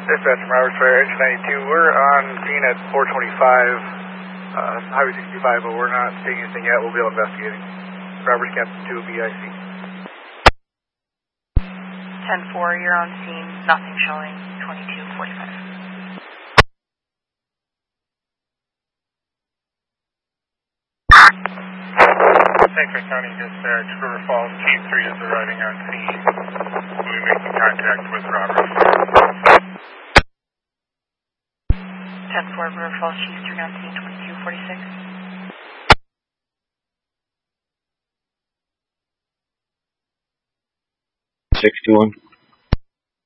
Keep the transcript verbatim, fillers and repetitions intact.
Dispatch from Roberts Fire, engine ninety-two. We're on scene at four twenty-five, uh, Highway sixty-five, but we're not seeing anything yet. We'll be able to investigate. Roberts Captain two, B I C. ten four, you're on scene, nothing showing, twenty-two forty-five. Saint Clair County Dispatch, River Falls Chief three is arriving on scene. We'll be making contact with Roberts Fire. ten four, River Falls Chief three on scene, twenty-two forty-six. six two one.